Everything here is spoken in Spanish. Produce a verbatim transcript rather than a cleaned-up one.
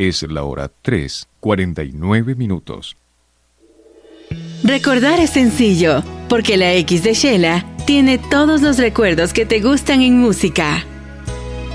Es la hora tres, cuarenta y nueve minutos. Recordar es sencillo, porque la X de Shela tiene todos los recuerdos que te gustan en música.